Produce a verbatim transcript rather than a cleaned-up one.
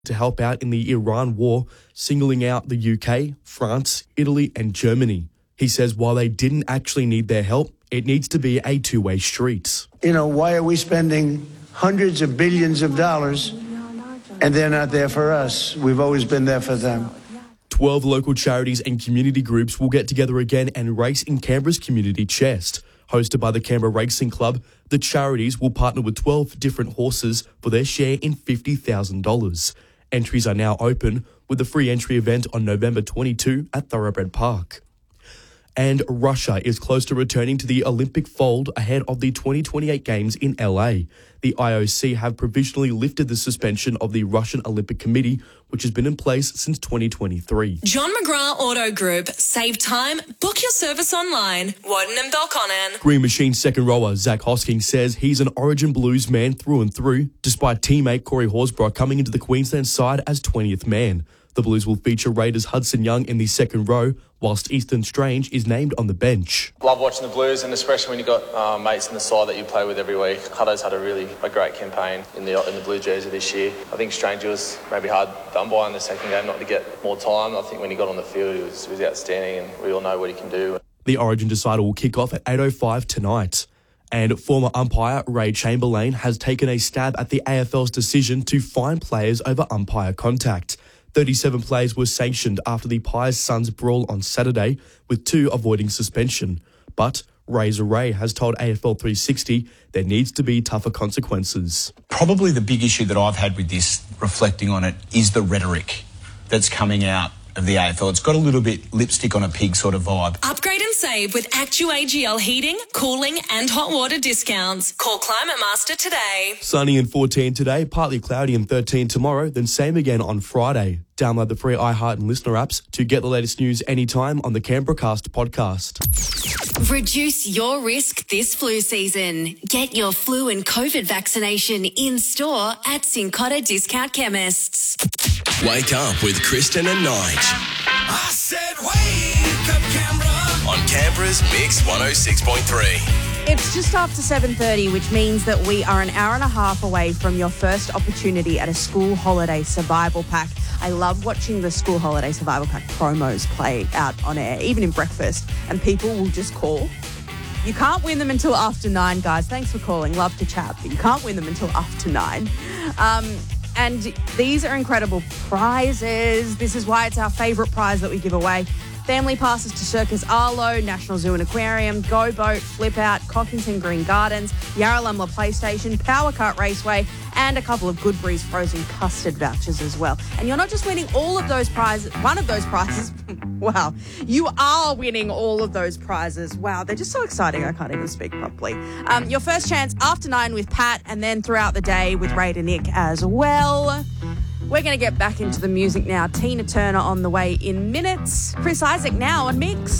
to help out in the Iran war, singling out the U K, France, Italy and Germany. He says while they didn't actually need their help, it needs to be a two-way street. You know, why are we spending hundreds of billions of dollars and they're not there for us? We've always been there for them. Twelve local charities and community groups will get together again and race in Canberra's community chest. Hosted by the Canberra Racing Club, the charities will partner with twelve different horses for their share in fifty thousand dollars. Entries are now open, with the free entry event on November twenty-second at Thoroughbred Park. And Russia is close to returning to the Olympic fold ahead of the twenty twenty-eight Games in L A. The I O C have provisionally lifted the suspension of the Russian Olympic Committee, which has been in place since twenty twenty-three. John McGrath Auto Group. Save time. Book your service online. Woden and Belconnen. Green Machine second rower Zach Hosking says he's an Origin Blues man through and through, despite teammate Corey Horsburgh coming into the Queensland side as twentieth man. The Blues will feature Raiders' Hudson Young in the second row, whilst Easton Strange is named on the bench. Love watching the Blues, and especially when you've got uh, mates in the side that you play with every week. Hutto's had a really a great campaign in the in the blue jersey this year. I think Strange was maybe hard done by in the second game not to get more time. I think when he got on the field, he was, he was outstanding, and we all know what he can do. The Origin decider will kick off at eight oh five tonight. And former umpire Ray Chamberlain has taken a stab at the A F L's decision to fine players over umpire contact. thirty-seven players were sanctioned after the Pies Suns brawl on Saturday, with two avoiding suspension. But Razor Ray has told A F L three sixty there needs to be tougher consequences. Probably the big issue that I've had with this, reflecting on it, is the rhetoric that's coming out of the A F L. It's got a little bit lipstick on a pig sort of vibe. Upgrade and save with Actu A G L heating, cooling and hot water discounts. Call Climate Master today. Sunny and fourteen today, partly cloudy and thirteen tomorrow, then same again on Friday. Download the free iHeart and Listener apps to get the latest news anytime on the Canberracast podcast. Reduce your risk this flu season. Get your flu and COVID vaccination in store at Cincotta Discount Chemists. Wake up with Kristen and Nige. I said wake up, Canberra. On Canberra's Mix one oh six point three. It's just after seven thirty, which means that we are an hour and a half away from your first opportunity at a school holiday survival pack. I love watching the school holiday survival pack promos play out on air, even in breakfast, and people will just call. You can't win them until after nine, guys. Thanks for calling. Love to chat, but you can't win them until after nine. Um, and these are incredible prizes. This is why it's our favourite prize that we give away. Family passes to Circus Arlo, National Zoo and Aquarium, Go Boat, Flip Out, Cockington Green Gardens, Yarralumla PlayStation, Power Kart Raceway, and a couple of Goodbury's frozen custard vouchers as well. And you're not just winning all of those prizes, one of those prizes. Wow. You are winning all of those prizes. Wow. They're just so exciting. I can't even speak properly. Um, your first chance after nine with Pat, and then throughout the day with Ray and Nick as well. We're going to get back into the music now. Tina Turner on the way in minutes. Chris Isaac now on Mix.